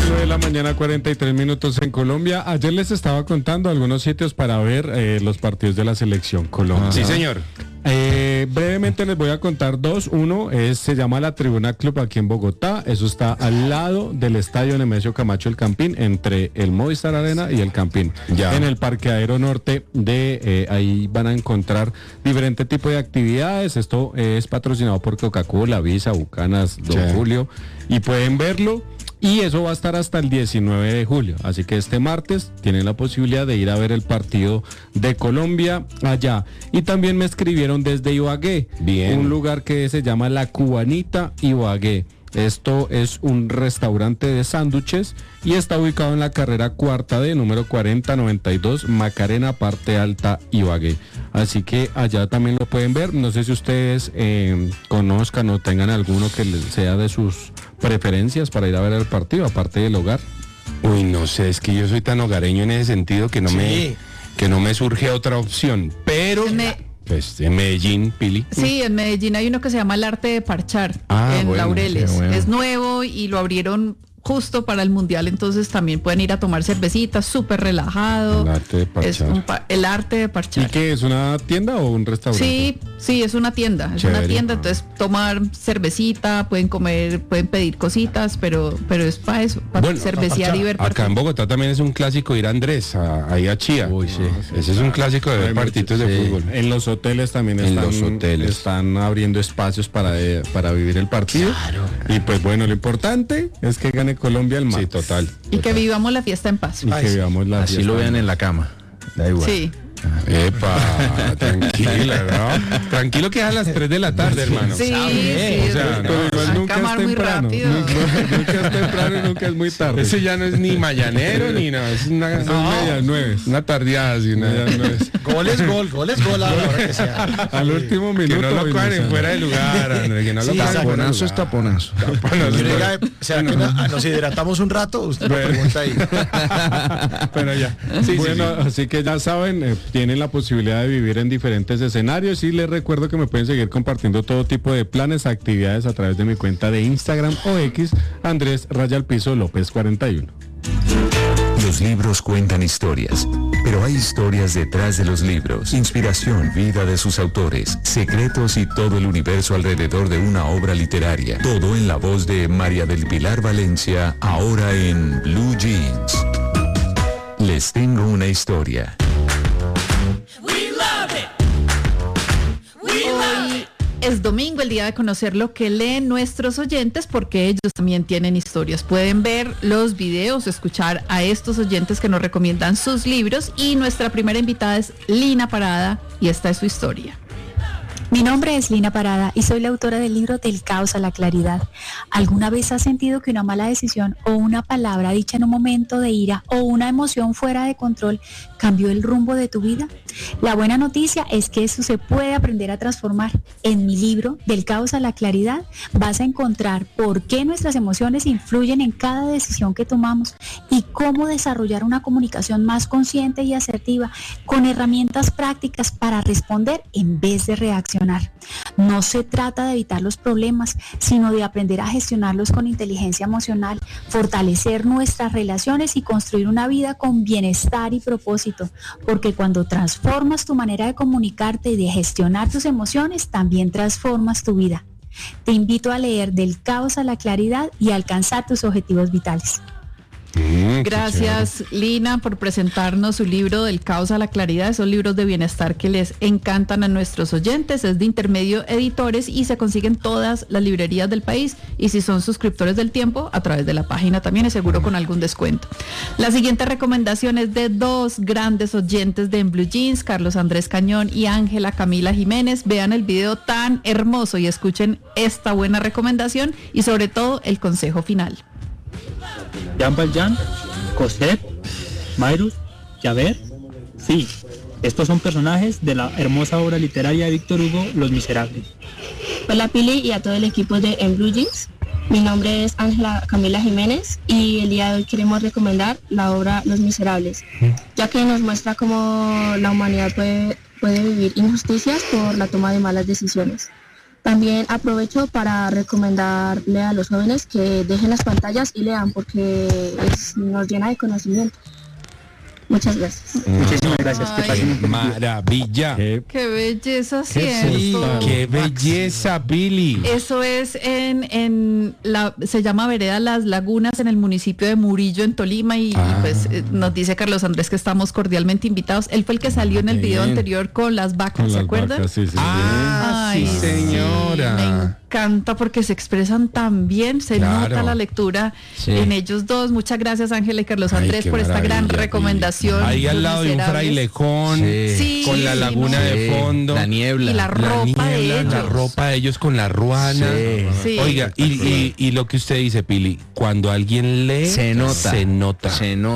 9 de la mañana, 43 minutos en Colombia. Ayer les estaba contando algunos sitios para ver los partidos de la selección Colombia. Sí, señor. Brevemente les voy a contar dos. Uno se llama la Tribuna Club aquí en Bogotá. Eso está al lado del estadio Nemesio Camacho El Campín, entre el Movistar Arena y el Campín. Ya. En el parqueadero norte ahí van a encontrar diferentes tipos de actividades. Esto es patrocinado por Coca-Cola, Visa, Bucanas, Don Julio, y pueden verlo. Y eso va a estar hasta el 19 de julio. Así que este martes tienen la posibilidad de ir a ver el partido de Colombia allá. Y también me escribieron desde Ibagué. Bien. Un lugar que se llama La Cubanita Ibagué. Esto es un restaurante de sándwiches y está ubicado en la carrera cuarta D, número 4092, Macarena, parte alta, Ibagué. Así que allá también lo pueden ver. No sé si ustedes conozcan o tengan alguno que sea de sus preferencias para ir a ver el partido, aparte del hogar. Uy, no sé, es que yo soy tan hogareño en ese sentido que no me surge otra opción. Pero... Pues en Medellín, Pili. Sí, en Medellín hay uno que se llama El Arte de Parchar, en Laureles. Bueno. Es nuevo y lo abrieron justo para el Mundial, entonces también pueden ir a tomar cervecitas, súper relajado. El Arte de Parchar. El Arte de Parchar. ¿Y qué, es una tienda o un restaurante? Sí, es una tienda. Es una tienda, entonces tomar cervecita, pueden comer, pueden pedir cositas, pero es para eso, para cervecear y ver partidos. Acá en Bogotá también es un clásico ir a Andrés, ahí a Chía. Uy, sí. Ese es un clásico de ver partidos de fútbol. En los hoteles también están abriendo espacios para vivir el partido. Claro. Y pues bueno, lo importante es que gane Colombia el martes. Sí, total. Y que vivamos la fiesta en paz. Y que vivamos la así fiesta. Lo vean en la cama. Da igual. Sí. Epa, tranquila, ¿no? Tranquilo que es a las 3 de la tarde, hermano. Sí, o sea, pero igual nunca es temprano. Nunca es temprano y nunca es muy tarde. Ese ya no es ni mañanero ni nada, es una medias nueves. Una tardeada así, medias nueves. Gol es gol a la hora que sea. Al último minuto. Que no lo cojan fuera de lugar, André, que no lo cojan. Taponazo es taponazo. ¿Será que nos hidratamos un rato? Usted lo pregunta ahí. Pero ya. Bueno, así que ya saben, tienen la posibilidad de vivir en diferentes escenarios y les recuerdo que me pueden seguir compartiendo todo tipo de planes, actividades a través de mi cuenta de Instagram o X, Andrés López 41. Los libros cuentan historias, pero hay historias detrás de los libros, inspiración, vida de sus autores, secretos y todo el universo alrededor de una obra literaria. Todo en la voz de María del Pilar Valencia, ahora en Blue Jeans. Les tengo una historia. Es domingo, el día de conocer lo que leen nuestros oyentes, porque ellos también tienen historias. Pueden ver los videos, escuchar a estos oyentes que nos recomiendan sus libros, y nuestra primera invitada es Lina Parada y esta es su historia. Mi nombre es Lina Parada y soy la autora del libro Del caos a la claridad. ¿Alguna vez has sentido que una mala decisión o una palabra dicha en un momento de ira o una emoción fuera de control cambió el rumbo de tu vida? La buena noticia es que eso se puede aprender a transformar. En mi libro Del caos a la claridad vas a encontrar por qué nuestras emociones influyen en cada decisión que tomamos y cómo desarrollar una comunicación más consciente y asertiva con herramientas prácticas para responder en vez de reaccionar. No se trata de evitar los problemas, sino de aprender a gestionarlos con inteligencia emocional, fortalecer nuestras relaciones y construir una vida con bienestar y propósito, porque cuando transformas tu manera de comunicarte y de gestionar tus emociones, también transformas tu vida. Te invito a leer Del caos a la claridad y a alcanzar tus objetivos vitales. Gracias, Lina, por presentarnos su libro Del caos a la claridad, esos libros de bienestar que les encantan a nuestros oyentes. Es de Intermedio Editores y se consiguen todas las librerías del país, y si son suscriptores del Tiempo, a través de la página también, es seguro con algún descuento. La siguiente recomendación es de dos grandes oyentes de En Blue Jeans, Carlos Andrés Cañón y Ángela Camila Jiménez. Vean el video tan hermoso y escuchen esta buena recomendación y sobre todo el consejo final. Jean Valjean, Cosette, Mayrus, Javert, sí, estos son personajes de la hermosa obra literaria de Víctor Hugo, Los Miserables. Hola Pili y a todo el equipo de En Blue Jeans. Mi nombre es Ángela Camila Jiménez y el día de hoy queremos recomendar la obra Los Miserables, ya que nos muestra cómo la humanidad puede vivir injusticias por la toma de malas decisiones. También aprovecho para recomendarle a los jóvenes que dejen las pantallas y lean, porque nos llena de conocimiento. Muchas gracias. Muchísimas gracias. Maravilla. Qué belleza, ¿cierto? Qué belleza, Pili. Eso es se llama Vereda Las Lagunas, en el municipio de Murillo, en Tolima, y pues nos dice Carlos Andrés que estamos cordialmente invitados. Él fue el que salió en el video anterior con las vacas, ¿se acuerdan? Sí, Ay, sí, señora. Sí, me encanta porque se expresan tan bien, se nota la lectura en ellos dos. Muchas gracias, Ángela y Carlos Andrés, por esta gran recomendación. Ahí al lado de un frailejón, con la laguna de fondo, la niebla, y la ropa de ellos. La ropa de ellos con la ruana. Sí. Oiga, y lo que usted dice, Pili, cuando alguien lee, se nota.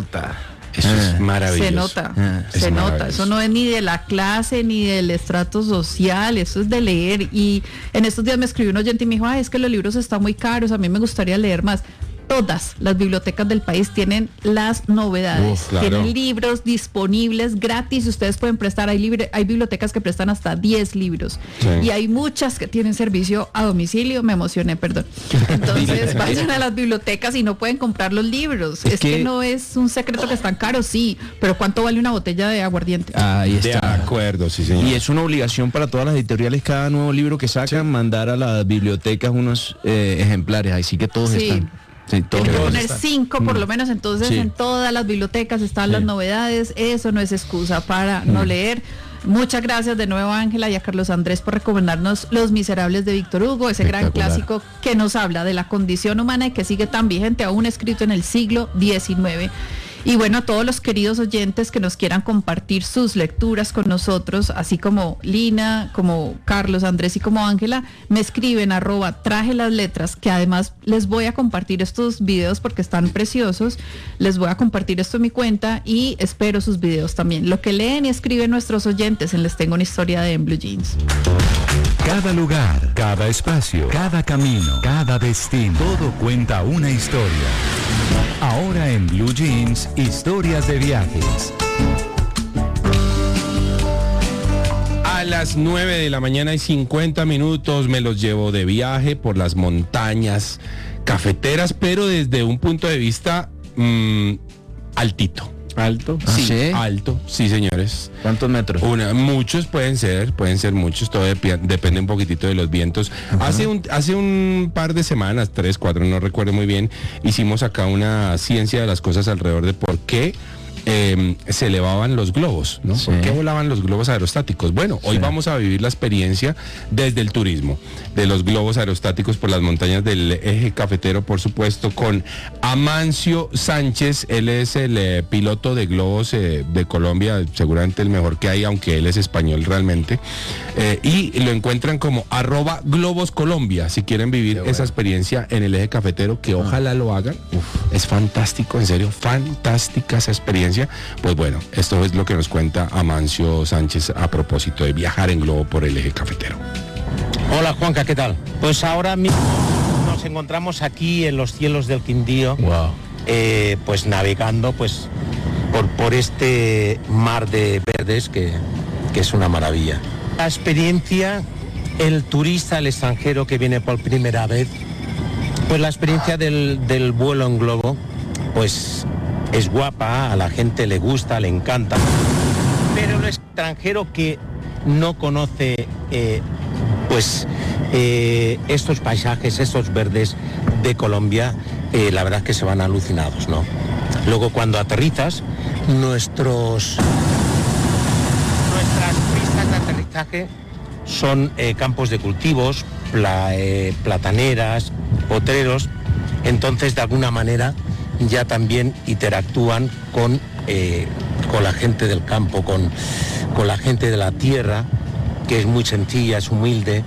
Eso es maravilloso. Se nota. Eso no es ni de la clase ni del estrato social, eso es de leer. Y en estos días me escribió un oyente y me dijo, es que los libros están muy caros, a mí me gustaría leer más. Todas las bibliotecas del país tienen las novedades. Tienen libros disponibles gratis, ustedes pueden prestar, hay bibliotecas que prestan hasta 10 libros. Y hay muchas que tienen servicio a domicilio, me emocioné, perdón. Entonces vayan a las bibliotecas y no pueden comprar los libros. Es que no es un secreto que están caros, sí, pero ¿cuánto vale una botella de aguardiente? Ahí está. De acuerdo, sí, señor. Y es una obligación para todas las editoriales, cada nuevo libro que sacan, mandar a las bibliotecas unos ejemplares, así que todos están. Sí, hay que poner 5 por lo menos, entonces en todas las bibliotecas están las novedades, eso no es excusa para no leer. Muchas gracias de nuevo, Ángela, y a Carlos Andrés por recomendarnos Los Miserables de Víctor Hugo, ese gran clásico que nos habla de la condición humana y que sigue tan vigente, aún escrito en el siglo XIX. Y bueno, a todos los queridos oyentes que nos quieran compartir sus lecturas con nosotros, así como Lina, como Carlos Andrés y como Ángela, me escriben @traje las letras, que además les voy a compartir estos videos porque están preciosos, les voy a compartir esto en mi cuenta y espero sus videos también. Lo que leen y escriben nuestros oyentes en Les Tengo una Historia de En Blue Jeans. Cada lugar, cada espacio, cada camino, cada destino, todo cuenta una historia. Ahora en Blue Jeans, historias de viajes. A las 9 de la mañana y 50 minutos me los llevo de viaje por las montañas cafeteras, pero desde un punto de vista altito. ¿Alto? Sí, alto, sí, señores. ¿Cuántos metros? Muchos pueden ser muchos, todo depende un poquitito de los vientos. Hace un par de semanas, 3, 4, no recuerdo muy bien, hicimos acá una ciencia de las cosas alrededor de por qué se elevaban los globos, ¿no? ¿Por qué volaban los globos aerostáticos? Bueno, hoy vamos a vivir la experiencia desde el turismo, de los globos aerostáticos por las montañas del eje cafetero, por supuesto, con Amancio Sánchez. Él es el piloto de globos de Colombia, seguramente el mejor que hay, aunque él es español realmente, y lo encuentran como @globoscolombia, si quieren vivir esa experiencia en el eje cafetero, que ojalá lo hagan. Es fantástico, en serio, fantástica esa experiencia. Pues bueno, esto es lo que nos cuenta Amancio Sánchez a propósito de viajar en globo por el eje cafetero. Hola, Juanca, ¿qué tal? Pues ahora mismo nos encontramos aquí en los cielos del Quindío, pues navegando pues por este mar de verdes que es una maravilla. La experiencia, el turista, el extranjero que viene por primera vez, pues la experiencia del vuelo en globo, pues es guapa, a la gente le gusta, le encanta, pero el extranjero que no conoce estos paisajes, estos verdes de Colombia, la verdad es que se van alucinados, ¿no? Luego cuando aterrizas, nuestras pistas de aterrizaje son campos de cultivos, plataneras, potreros, entonces de alguna manera ya también interactúan con la gente del campo, con la gente de la tierra, que es muy sencilla, es humilde,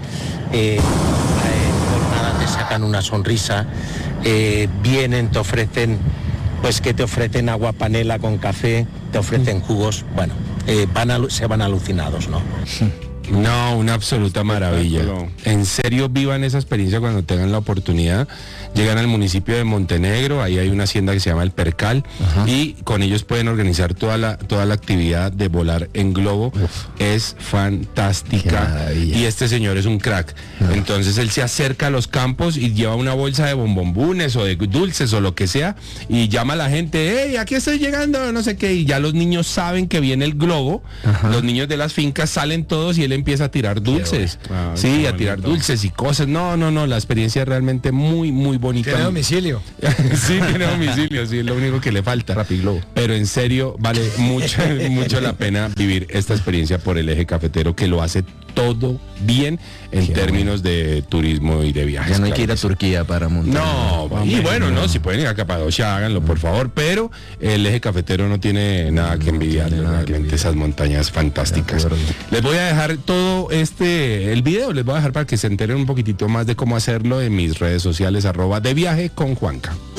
por nada te sacan una sonrisa, vienen, te ofrecen, pues que te ofrecen agua panela con café, te ofrecen jugos, bueno, se van alucinados, ¿no? No, una absoluta maravilla. En serio, vivan esa experiencia cuando tengan la oportunidad. Llegan al municipio de Montenegro, ahí hay una hacienda que se llama El Percal, y con ellos pueden organizar toda la actividad de volar en globo. Es fantástica. Y este señor es un crack. Entonces él se acerca a los campos y lleva una bolsa de bombombunes o de dulces o lo que sea, y llama a la gente, hey, aquí estoy llegando, no sé qué, y ya los niños saben que viene el globo. Los niños de las fincas salen todos y él empieza a tirar dulces. Sí, a tirar dulces y cosas. No, la experiencia es realmente muy, muy bonita. ¿Tiene domicilio? Sí, tiene domicilio, sí, es lo único que le falta. Rapiglobo. Pero en serio, vale mucho la pena vivir esta experiencia por el eje cafetero, que lo hace todo bien en términos de turismo y de viajes. Ya no hay que ir a Turquía para montar. No, y bueno, no, si pueden ir a Capadocia, háganlo, por favor, pero el eje cafetero no tiene nada que envidiar, realmente esas montañas fantásticas. Les voy a dejar todo el video, les voy a dejar para que se enteren un poquitito más de cómo hacerlo en mis redes sociales, @deviaje con Juanca.